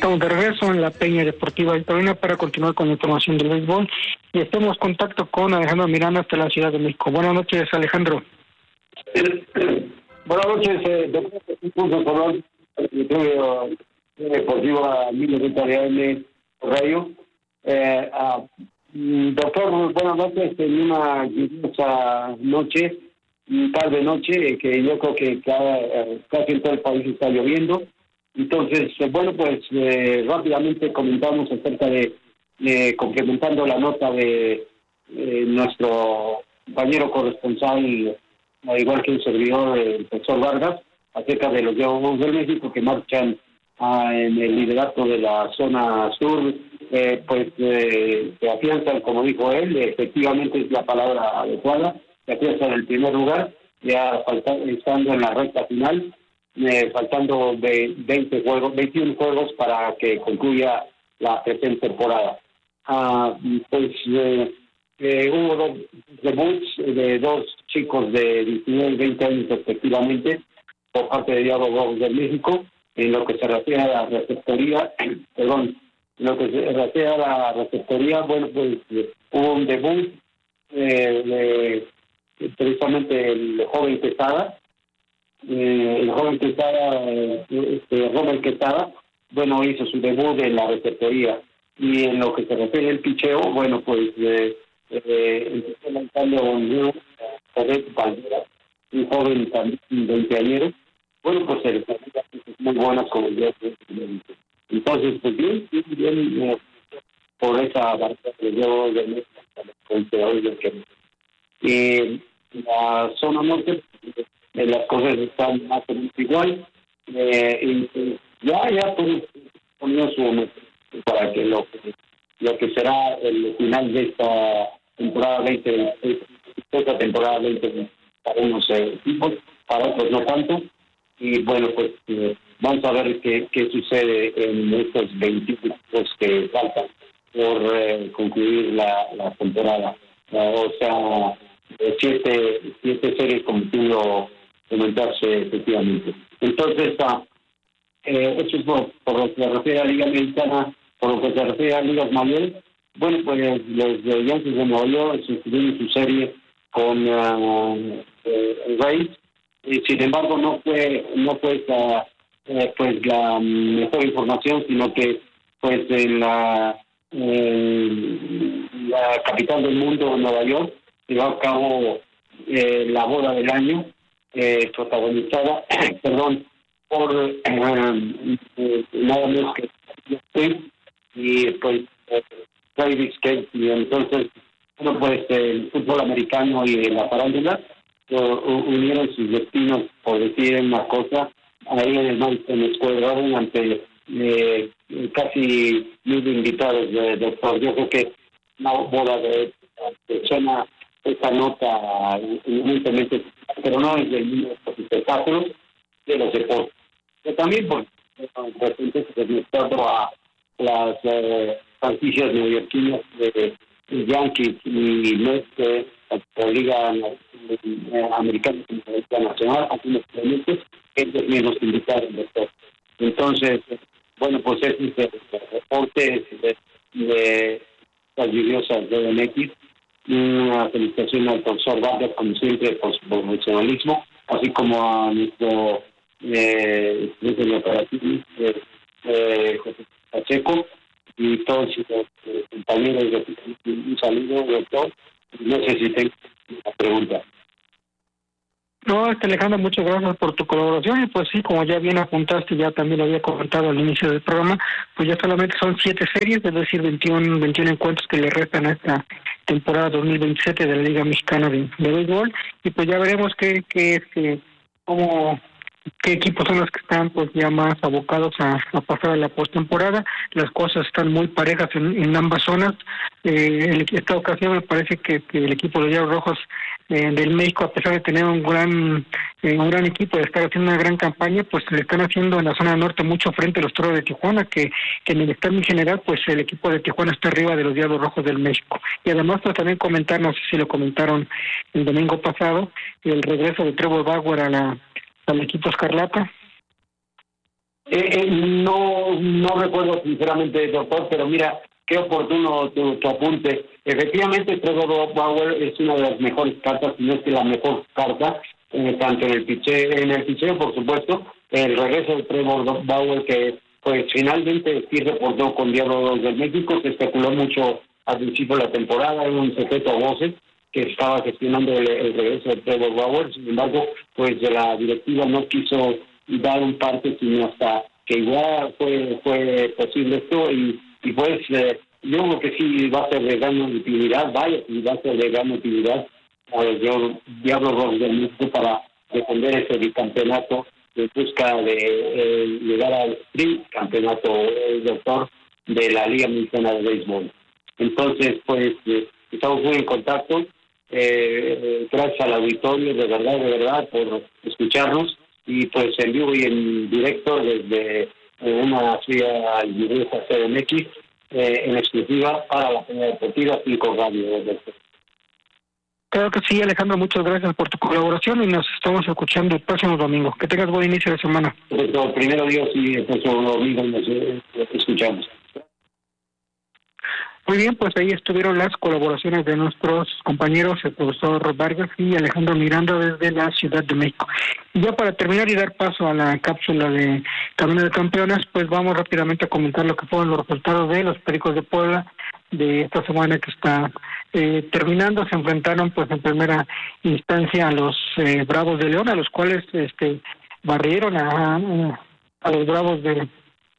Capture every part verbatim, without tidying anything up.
estamos de regreso en la Peña Deportiva Victorina para continuar con la información del béisbol y estamos en contacto con Alejandro Miranda hasta la Ciudad de México. Buenas noches, Alejandro. Buenas noches, eh, doctor Jesús Colón, secretario deportivo mil noventa de A M Radio. Eh, uh, doctor, buenas noches, en una lluviosa noche, tarde noche, que yo creo que cada, casi en todo el país está lloviendo. Entonces, bueno, pues eh, rápidamente comentamos acerca de, eh, complementando la nota de eh, nuestro compañero corresponsal, al igual que un servidor, el profesor Vargas, acerca de los Diablos del México que marchan ah, en el liderato de la zona sur, eh, pues eh, se afianzan, como dijo él, efectivamente es la palabra adecuada, se afianzan en el primer lugar, ya falta, estando en la recta final. Eh, faltando de veinte juegos, veintiún juegos para que concluya la presente temporada. Ah, pues eh, eh, hubo dos debuts de dos chicos de diecinueve y veinte años respectivamente por parte de Diablos Rojos del México, en lo que se refiere a la receptoría, perdón, en lo que se refiere a la receptoría, bueno, pues eh, hubo un debut eh, de precisamente el joven Quesada. Eh, el joven Quesada, eh, este, Robert Quesada, bueno, hizo su debut en la receptoría. Y en lo que se refiere al picheo, bueno, pues eh, eh, empezó lanzando un un joven también veinteañero. Bueno, pues se le muy buenas como el día de hoy. Entonces, pues bien, bien, bien eh, por esa barra que yo de México, y la zona norte, eh, las cosas están más o menos igual, eh, y ya ya poniendo su momento para que lo que lo que será el final de esta temporada veinte, esta temporada veinte para unos equipos, para otros no tanto, y bueno, pues eh, vamos a ver qué, qué sucede en estos veinte equipos que faltan por eh, concluir la, la temporada. Uh, o sea, siete, siete series como pudo comentarse efectivamente. Entonces, uh, eh, eso es por, por lo que se refiere a la Liga Mexicana, por lo que se refiere a ligas mayores. Bueno, pues los de Yankees de Nueva York suscribieron su serie con uh, eh, Rays. Eh, sin embargo, no fue no fue esa, eh, pues la mejor información, sino que pues en la, en la capital del mundo, Nueva York, se llevó a cabo eh, la boda del año, eh, protagonizada, perdón, por eh, eh, nada menos que y pues eh, Travis Kelce. Y entonces, bueno, pues el fútbol americano y la farándula uh, unieron sus destinos, por decir una cosa, ahí en el Madison Square Garden ante eh, casi mil invitados de doctor. Yo creo que una boda de persona esta nota evidentemente, pero no es del mundo de los espectáculos, de los deportes. Pero también porque de repente se conectado a las eh, franquicias neoyorquinas de Yankees y Mets, eh, la Liga eh, Americana Internacional, algunos elementos, ellos mismos invitaron doctor. Entonces, bueno, pues ese es el reporte de, de las lluviosas de M X. Una felicitación al profesor Vargas, como siempre, por su profesionalismo, así como a nuestro eh, de operativo, eh, eh, José Pacheco, y todos los eh, compañeros de un saludo, doctor. No sé si tengo una pregunta. No, este Alejandro, muchas gracias por tu colaboración y pues sí, como ya bien apuntaste, ya también lo había comentado al inicio del programa, pues ya solamente son siete series, es decir, veintiún, veintiún encuentros que le restan a esta temporada dos mil veintisiete de la Liga Mexicana de, de Béisbol y pues ya veremos qué, qué, qué, cómo, qué equipos son los que están pues ya más abocados a, a pasar a la postemporada. Las cosas están muy parejas en, en ambas zonas. Eh, en esta ocasión me parece que, que el equipo de los Diablos Rojos eh, del México, a pesar de tener un gran eh, un gran equipo, de estar haciendo una gran campaña, pues le están haciendo en la zona norte mucho frente a los Toros de Tijuana, que, que en el estadio en general, pues el equipo de Tijuana está arriba de los Diablos Rojos del México. Y además, pues también comentar, no sé si lo comentaron el domingo pasado, el regreso de Trevor Bauer a la, al equipo Escarlata. Eh, eh, no, no recuerdo sinceramente, doctor, pero mira, qué oportuno tu, tu apunte. Efectivamente, Trevor Bauer es una de las mejores cartas, si no es que la mejor carta, eh, tanto en el picheo, en el picheo, por supuesto, el regreso de Trevor Bauer, que pues finalmente sí reportó con Diablos del México. Se especuló mucho al principio de la temporada, era un secreto a voces que estaba gestionando el, el regreso de Trevor Bauer. Sin embargo, pues la directiva no quiso dar un parte sino hasta que ya fue fue posible esto, y, y pues eh, yo creo que sí va a ser de gran utilidad, vaya, y va a ser de gran utilidad a los Diablos Rojos del México para defender ese bicampeonato en busca de eh, llegar al tricampeonato, eh, doctor, de la Liga Mexicana de Béisbol. Entonces, pues, eh, estamos muy en contacto. Eh, gracias al auditorio, de verdad, de verdad, por escucharnos, y pues en vivo y en directo desde una ciudad almireza C M X, eh, en exclusiva para la Peña Deportiva cinco Radio. Claro que sí, Alejandro, muchas gracias por tu colaboración y nos estamos escuchando el próximo domingo. Que tengas buen inicio de semana. Pues, primero Dios, y el próximo domingo nos eh, escuchamos. Muy bien, pues ahí estuvieron las colaboraciones de nuestros compañeros, el profesor Vargas y Alejandro Miranda desde la Ciudad de México. Y ya para terminar y dar paso a la cápsula de Camino de Campeonas, pues vamos rápidamente a comentar lo que fueron los resultados de los Pericos de Puebla de esta semana que está eh, terminando. Se enfrentaron pues en primera instancia a los eh, Bravos de León, a los cuales este barrieron a, a los Bravos de,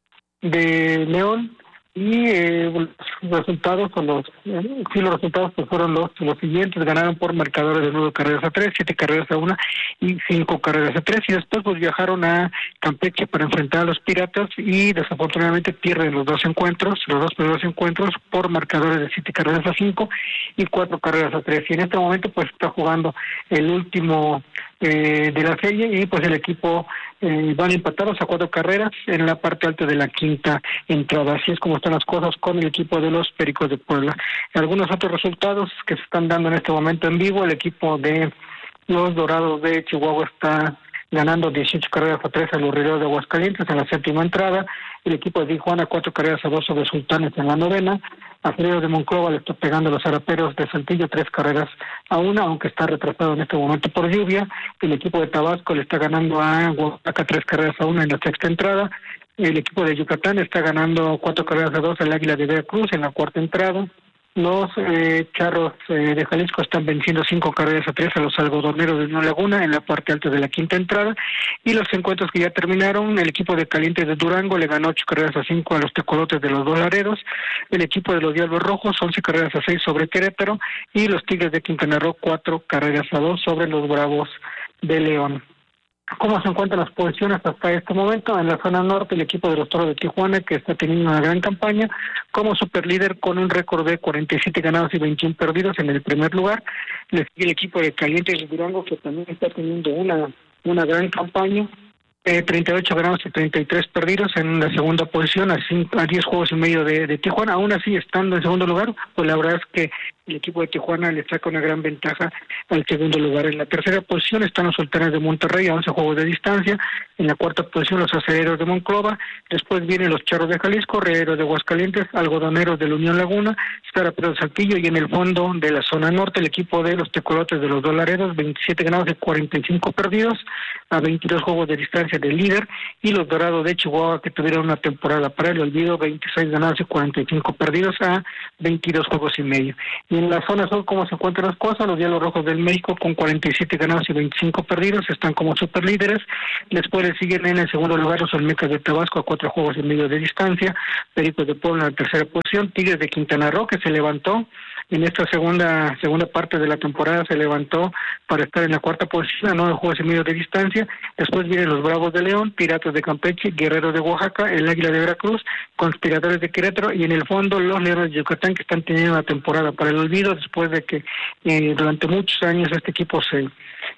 de León. Y eh, los resultados o los eh, sí los resultados pues fueron los los siguientes. Ganaron por marcadores de nueve carreras a tres, siete carreras a una y cinco carreras a tres, y después pues viajaron a Campeche para enfrentar a los Piratas y desafortunadamente pierden los dos encuentros, los dos primeros encuentros por marcadores de siete carreras a cinco y cuatro carreras a tres, y en este momento pues está jugando el último eh, de la serie, y pues el equipo eh, van empatados a cuatro carreras en la parte alta de la quinta entrada. Así es como están las cosas con el equipo de los Pericos de Puebla. Algunos otros resultados que se están dando en este momento en vivo: el equipo de los Dorados de Chihuahua está ganando dieciocho carreras a tres a los Rieleros de Aguascalientes en la séptima entrada. El equipo de Tijuana cuatro carreras a dos sobre Sultanes en la novena. A Rieleros de Monclova le está pegando a los Zaraperos de Saltillo tres carreras a una, aunque está retrasado en este momento por lluvia. El equipo de Tabasco le está ganando a Oaxaca tres carreras a una en la sexta entrada. El equipo de Yucatán está ganando cuatro carreras a dos al Águila de Veracruz en la cuarta entrada. Los eh, Charros eh, de Jalisco están venciendo cinco carreras a tres a los Algodoneros de Unión Laguna en la parte alta de la quinta entrada. Y los encuentros que ya terminaron: el equipo de Calientes de Durango le ganó ocho carreras a cinco a los Tecolotes de los Dos Laredos. El equipo de los Diablos Rojos once carreras a seis sobre Querétaro, y los Tigres de Quintana Roo cuatro carreras a dos sobre los Bravos de León. ¿Cómo se encuentran las posiciones hasta este momento? En la zona norte, el equipo de los Toros de Tijuana, que está teniendo una gran campaña como superlíder con un récord de cuarenta y siete ganados y veintiuno perdidos en el primer lugar. Le sigue el equipo de Calientes de Durango, que también está teniendo una una gran campaña, eh, treinta y ocho ganados y treinta y tres perdidos en la segunda posición, a, cinco, a diez juegos y medio de, de Tijuana. Aún así, estando en segundo lugar, pues la verdad es que el equipo de Tijuana le saca una gran ventaja al segundo lugar. En la tercera posición están los Sultanes de Monterrey a once juegos de distancia. En la cuarta posición los Aceleros de Monclova. Después vienen los Charros de Jalisco, Rieleros de Aguascalientes, Algodoneros de la Unión Laguna, Zaraperos de Saltillo, y en el fondo de la zona norte el equipo de los Tecolotes de los Dos Laredos, veintisiete ganados y cuarenta y cinco perdidos, a veintidós juegos de distancia del líder, y los Dorados de Chihuahua, que tuvieron una temporada para el olvido, veintiséis ganados y cuarenta y cinco perdidos, a veintidós juegos y medio. Y en la zona sur, ¿cómo se encuentran las cosas? Los Diablos Rojos del México, con cuarenta y siete ganados y veinticinco perdidos, están como superlíderes. Después le siguen en el segundo lugar los Olmecas de Tabasco a cuatro juegos y medio de distancia, Pericos de Puebla en la tercera posición, Tigres de Quintana Roo, que se levantó en esta segunda segunda parte de la temporada, se levantó para estar en la cuarta posición a nueve juegos y medio de distancia. Después vienen los Bravos de León, Piratas de Campeche, Guerreros de Oaxaca, el Águila de Veracruz, Conspiradores de Querétaro, y en el fondo los Leones de Yucatán, que están teniendo una temporada para el olvido después de que eh, durante muchos años este equipo se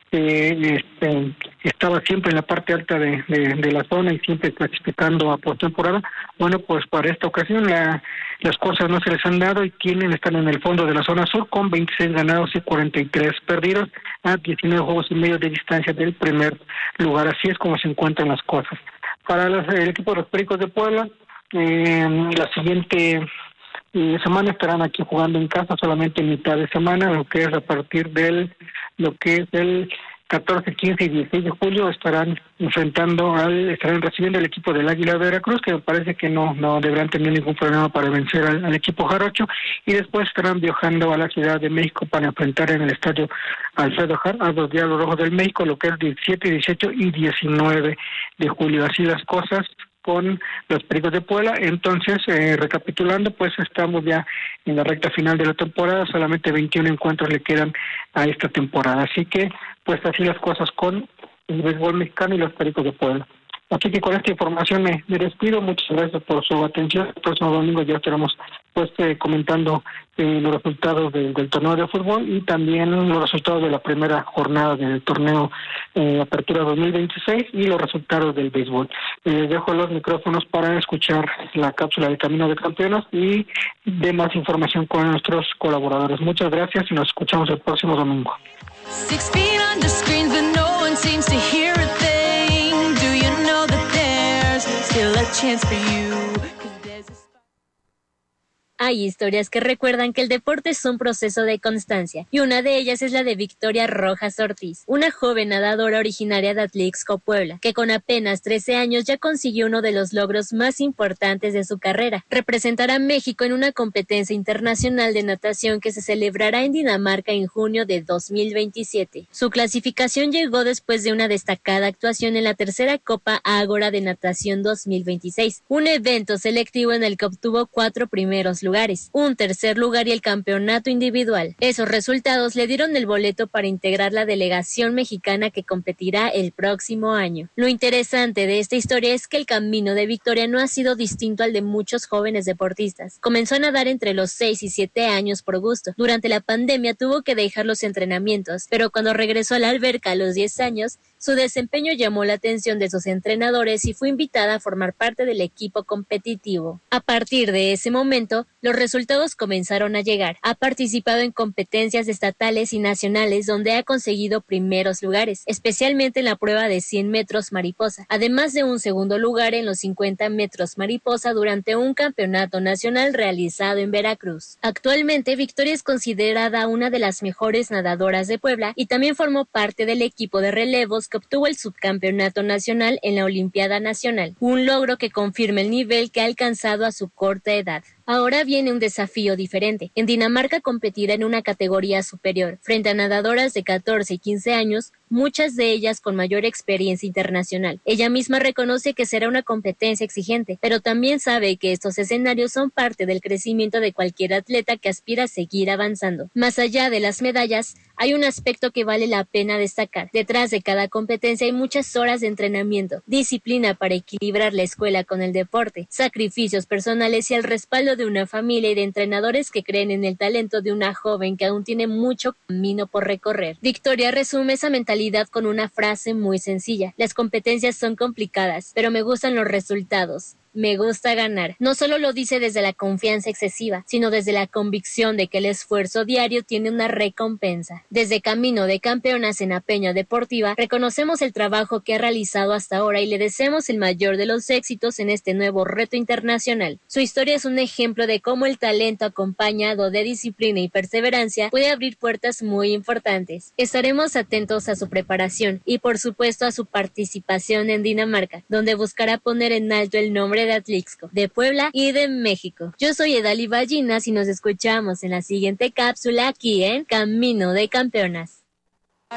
eh, este, estaba siempre en la parte alta de, de, de la zona y siempre clasificando a postemporada. Bueno, pues para esta ocasión la, las cosas no se les han dado y tienen están en el fondo de la zona sur con veintiséis ganados y cuarenta y tres perdidos, a diecinueve juegos y medio de distancia del primer lugar. Así es como se encuentran las cosas. Para los, el equipo de los Pericos de Puebla, eh, la siguiente eh, semana estarán aquí jugando en casa, solamente en mitad de semana, lo que es a partir del, lo que es el catorce, quince y dieciséis de julio estarán enfrentando al, estarán recibiendo el equipo del Águila de Veracruz, que me parece que no, no deberán tener ningún problema para vencer al, al equipo jarocho, y después estarán viajando a la Ciudad de México para enfrentar en el estadio Alfredo Harp a los Diablos Rojos del México, lo que es diecisiete, dieciocho y diecinueve de julio. Así las cosas con los Pericos de Puebla. Entonces, eh, recapitulando, pues estamos ya en la recta final de la temporada, solamente veintiún encuentros le quedan a esta temporada, así que pues así las cosas con el béisbol mexicano y los Pericos de Puebla. Así que con esta información me, me despido, muchas gracias por su atención. El próximo domingo ya estaremos pues eh, comentando eh, los resultados de, del torneo de fútbol y también los resultados de la primera jornada del torneo eh, Apertura dos mil veintiséis y los resultados del béisbol. Eh, dejo los micrófonos para escuchar la cápsula de Camino de Campeonas y de más información con nuestros colaboradores. Muchas gracias y nos escuchamos el próximo domingo. Six feet under screens, but no one seems to hear a thing. Do you know that there's still a chance for you? Hay historias que recuerdan que el deporte es un proceso de constancia, y una de ellas es la de Victoria Rojas Ortiz, una joven nadadora originaria de Atlixco, Puebla, que con apenas trece años ya consiguió uno de los logros más importantes de su carrera: representar a México en una competencia internacional de natación que se celebrará en Dinamarca en junio de dos mil veintisiete. Su clasificación llegó después de una destacada actuación en la tercera Copa Ágora de Natación dos mil veintiséis, un evento selectivo en el que obtuvo cuatro primeros lugares. lugares, un tercer lugar y el campeonato individual. Esos resultados le dieron el boleto para integrar la delegación mexicana que competirá el próximo año. Lo interesante de esta historia es que el camino de Victoria no ha sido distinto al de muchos jóvenes deportistas. Comenzó a nadar entre los seis y siete años por gusto. Durante la pandemia tuvo que dejar los entrenamientos, pero cuando regresó a la alberca a los diez años, su desempeño llamó la atención de sus entrenadores y fue invitada a formar parte del equipo competitivo. A partir de ese momento, los resultados comenzaron a llegar. Ha participado en competencias estatales y nacionales donde ha conseguido primeros lugares, especialmente en la prueba de cien metros mariposa, además de un segundo lugar en los cincuenta metros mariposa durante un campeonato nacional realizado en Veracruz. Actualmente, Victoria es considerada una de las mejores nadadoras de Puebla y también formó parte del equipo de relevos que obtuvo el subcampeonato nacional en la Olimpiada Nacional, un logro que confirma el nivel que ha alcanzado a su corta edad. Ahora viene un desafío diferente. En Dinamarca competirá en una categoría superior, frente a nadadoras de catorce y quince años, muchas de ellas con mayor experiencia internacional. Ella misma reconoce que será una competencia exigente, pero también sabe que estos escenarios son parte del crecimiento de cualquier atleta que aspira a seguir avanzando. Más allá de las medallas, hay un aspecto que vale la pena destacar. Detrás de cada competencia hay muchas horas de entrenamiento, disciplina para equilibrar la escuela con el deporte, sacrificios personales y el respaldo de una familia y de entrenadores que creen en el talento de una joven que aún tiene mucho camino por recorrer. Victoria resume esa mentalidad con una frase muy sencilla: las competencias son complicadas, pero me gustan los resultados. Me gusta ganar. No solo lo dice desde la confianza excesiva, sino desde la convicción de que el esfuerzo diario tiene una recompensa. Desde Camino de Campeonas en Apeña Deportiva, reconocemos el trabajo que ha realizado hasta ahora y le deseamos el mayor de los éxitos en este nuevo reto internacional. Su historia es un ejemplo de cómo el talento acompañado de disciplina y perseverancia puede abrir puertas muy importantes. Estaremos atentos a su preparación y por supuesto a su participación en Dinamarca, donde buscará poner en alto el nombre de Atlixco, de Puebla y de México. Yo soy Edali Ballinas y nos escuchamos en la siguiente cápsula aquí en Camino de Campeonas.